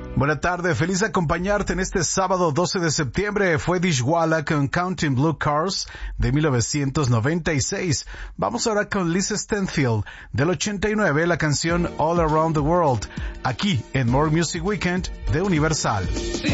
Buenas tardes, feliz de acompañarte en este sábado 12 de septiembre. Fue Dishwalla con Counting Blue Cars de 1996. Vamos ahora con Lisa Stanfield del 89, la canción All Around the World, aquí en More Music Weekend de Universal.